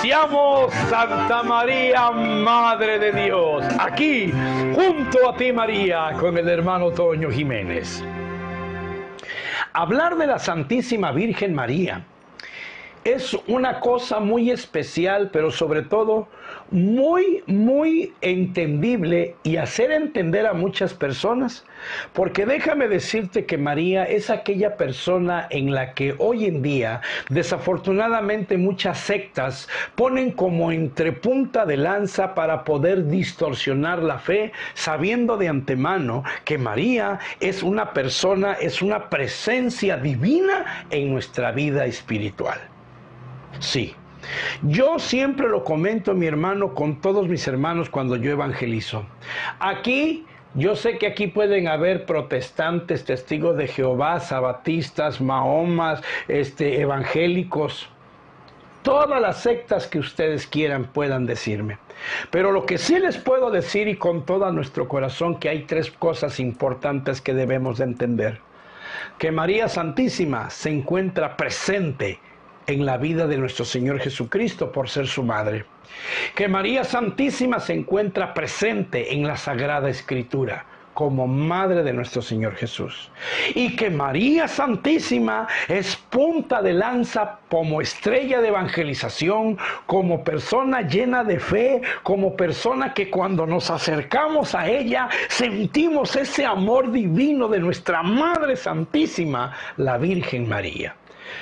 Iniciamos Santa María, Madre de Dios, aquí, junto a ti María, con el hermano Toño Jiménez. Hablar de la Santísima Virgen María es una cosa muy especial, pero sobre todo muy entendible y hacer entender a muchas personas, porque déjame decirte que María es aquella persona en la que hoy en día, desafortunadamente, muchas sectas ponen como entre punta de lanza para poder distorsionar la fe, sabiendo de antemano que María es una persona, es una presencia divina en nuestra vida espiritual. Sí, yo siempre lo comento, mi hermano, con todos mis hermanos cuando yo evangelizo. Aquí, yo sé que aquí pueden haber protestantes, testigos de Jehová, sabatistas, mahomas, evangélicos, todas las sectas que ustedes quieran puedan decirme. Pero lo que sí les puedo decir, y con todo nuestro corazón, que hay tres cosas importantes que debemos de entender. Que María Santísima se encuentra presente en la vida de nuestro Señor Jesucristo por ser su madre. Que María Santísima se encuentra presente en la Sagrada Escritura como madre de nuestro Señor Jesús. Y que María Santísima es punta de lanza como estrella de evangelización, como persona llena de fe, como persona que cuando nos acercamos a ella sentimos ese amor divino de nuestra Madre Santísima, la Virgen María.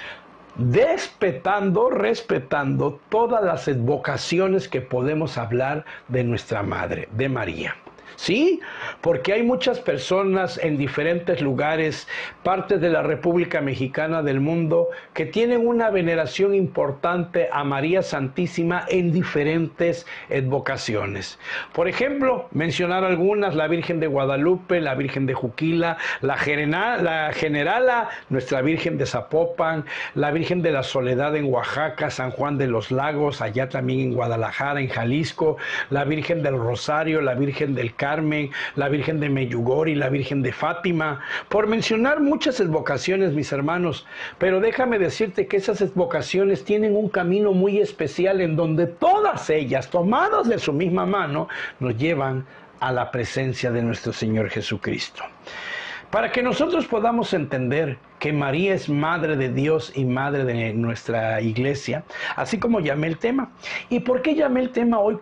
Respetando todas las advocaciones que podemos hablar de nuestra Madre, de María. ¿Sí? Porque hay muchas personas en diferentes lugares, partes de la República Mexicana, del mundo, que tienen una veneración importante a María Santísima en diferentes advocaciones. Por ejemplo, mencionar algunas: la Virgen de Guadalupe, la Virgen de Juquila, la Generala, nuestra Virgen de Zapopan, la Virgen de la Soledad en Oaxaca, San Juan de los Lagos, allá también en Guadalajara, en Jalisco, la Virgen del Rosario, la Virgen del Carmen, la Virgen de Meyugori, la Virgen de Fátima, por mencionar muchas advocaciones, mis hermanos. Pero déjame decirte que esas advocaciones tienen un camino muy especial en donde todas ellas, tomadas de su misma mano, nos llevan a la presencia de nuestro Señor Jesucristo. Para que nosotros podamos entender que María es Madre de Dios y Madre de nuestra Iglesia, así como llamé el tema. ¿Y por qué llamé el tema hoy